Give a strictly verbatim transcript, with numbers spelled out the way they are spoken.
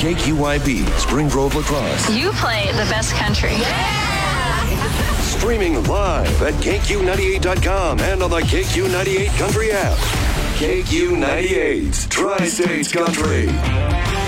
K Q Y B, Spring Grove, La Crosse. You play the best country. Streaming live at K Q ninety-eight dot com and on the K Q ninety-eight Country app. K Q ninety-eight, Tri-States Country.